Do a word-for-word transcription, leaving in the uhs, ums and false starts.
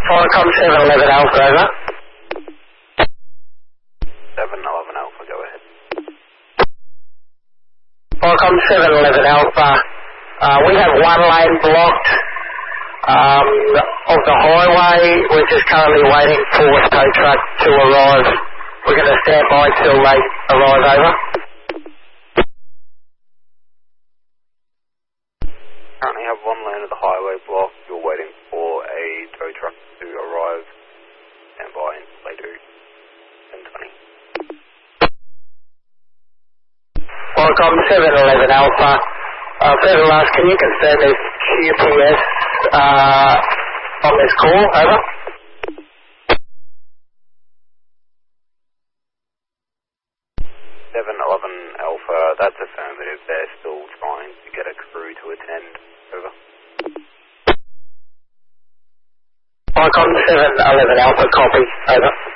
Forecom seven eleven Alpha, over. seven eleven Alpha, go ahead. Forecom seven eleven Alpha, uh, we have one lane blocked um, of the highway. We're just currently waiting for a tow truck to arrive. We're going to stand by till they arrive, over. Currently have one lane of the highway blocked. You're waiting for a tow truck to arrive. Stand by until they do. ten twenty. Forecom seven eleven Alpha, uh, further last, can you confirm there's Q P S uh, on this call, over? seven eleven Alpha, that's affirmative. They're still trying to get a crew to attend. Over. Forecom seven eleven Alpha, copy, over.